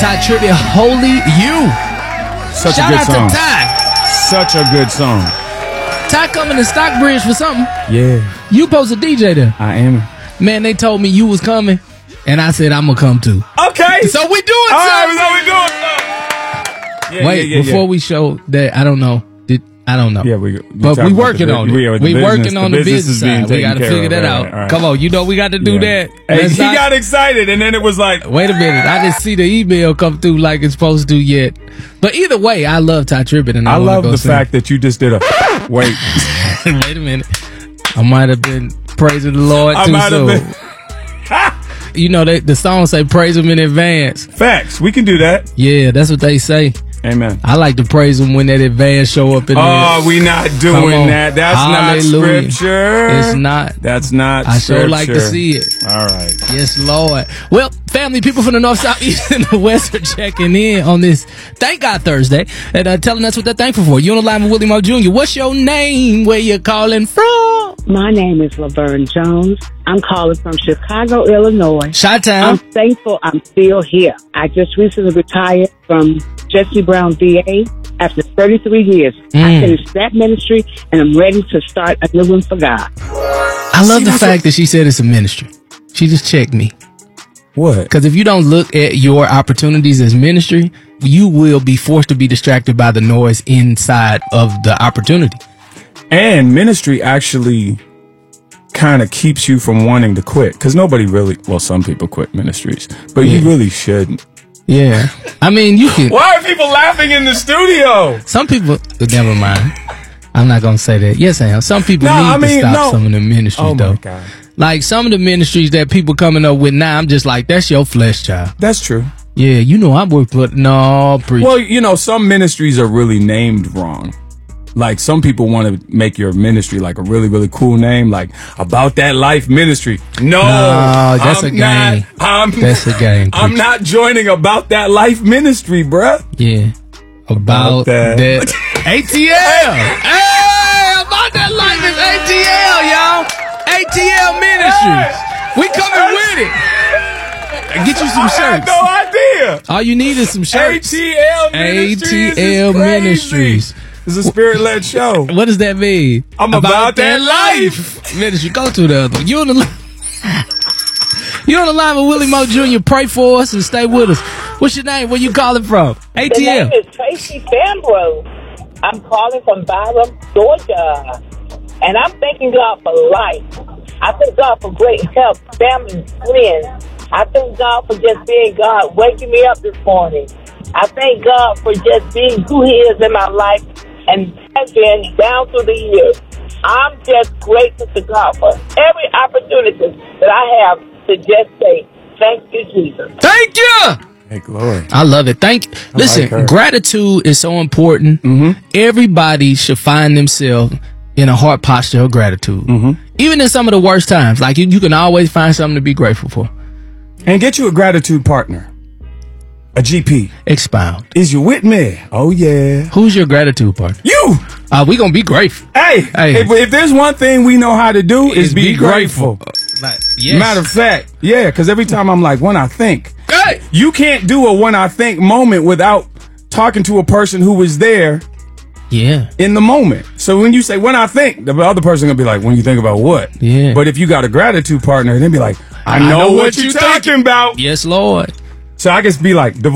Ty Tribbett, Holy You. Such Shout a good out song. to Ty. Such a good song. Ty coming to Stockbridge for something. Yeah, You supposed to DJ there. I am. Man, they told me you was coming, and I said I'm gonna come too. Okay. So we doing All right, something. so we doing something. Yeah, Wait, before we show that, I don't know. I don't know. Yeah, but we working on it. We working on the business side. We got to figure that out. Right. Come on, you know we got to do that. Hey, he got excited, and then it was like, wait a minute, I didn't see the email come through like it's supposed to yet. But either way, I love Ty Tribbett, and I love the fact that you just did a wait. Wait a minute, I might have been praising the Lord too soon. You know, the song say praise him in advance. Facts. We can do that. Yeah, that's what they say. Amen. I like to praise him when that advance show up in there. Oh, we not doing that. That's Hallelujah. not scripture. It's not. That's not I scripture. sure like to see it. All right. Yes, Lord. Well, family, people from the north, south, east, and the west are checking in on this Thank God Thursday and telling us what they're thankful for. You on the line with Willie Moe Jr. What's your name? Where you calling from? My name is Laverne Jones. I'm calling from Chicago, Illinois. Chi-town. I'm thankful I'm still here. I just recently retired from Jesse Brown VA after 33 years. I finished that ministry, and I'm ready to start a new one for God. I love the fact that she said it's a ministry. She just checked me. What? Because if you don't look at your opportunities as ministry, you will be forced to be distracted by the noise inside of the opportunity. And ministry actually kind of keeps you from wanting to quit. Because nobody really, well, some people quit ministries, but you really shouldn't. Yeah. I mean, you can. Why are people laughing in the studio? Some people, never mind. I'm not going to say that. Yes, I am. Some people need to stop some of the ministries, though. My God. Like some of the ministries that people coming up with now, I'm just like, that's your flesh, child. That's true. Yeah, you know I work for, no, preach. Well, you know, some ministries are really named wrong. Like some people want to make your ministry like a really, really cool name, like About That Life Ministry. No, that's a game. That's a game. I'm not joining About That Life Ministry, bruh. Yeah. About that. ATL. Hey, About That Life is ATL, y'all. ATL Ministries. We coming with it. Get you some shirts. I had no idea. All you need is some shirts. ATL Ministries. ATL Ministries. It's a spirit-led show. What does that mean? I'm about that life. Ministry. Go to the other one. You on the line with Willie Moe Jr. Pray for us and stay with us. What's your name? Where you calling from? ATL. The name is Tracy Sambro. I'm calling from Byram, Georgia. And I'm thanking God for life. I thank God for great health, family, friends. I thank God for just being God, waking me up this morning. I thank God for just being who He is in my life and has been down through the years. I'm just grateful to God for every opportunity that I have to just say, thank you, Jesus. Thank you. Hey, glory. I love it. Listen, like gratitude is so important. Everybody should find themselves in a heart posture of gratitude. Even in some of the worst times. Like you can always find something to be grateful for. And get you a gratitude partner. A GP. Expound. Is you with me? Oh, yeah. Who's your gratitude partner? You! We gonna be grateful. Hey. If there's one thing we know how to do is be grateful. Yes. Matter of fact, yeah, because every time I'm like, when I think. Hey. You can't do a when I think moment without talking to a person who was there. Yeah. In the moment. So when you say when I think, the other person gonna be like, when you think about what? Yeah. But if you got a gratitude partner, they'll be like, I know what you're talking about. Yes, Lord. So I just be like,